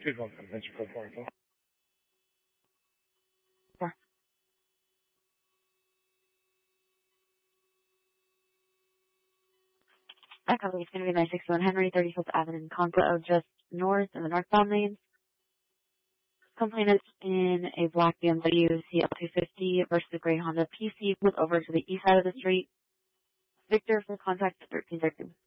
Please welcome Venture Code Oracle. Sure. That company is going to be 961 Henry, 35th Avenue in Conco, just north in the northbound lanes. Complainant in a black BMW CL250 versus a gray Honda PC, move over to the east side of the street. Victor for contact 1330.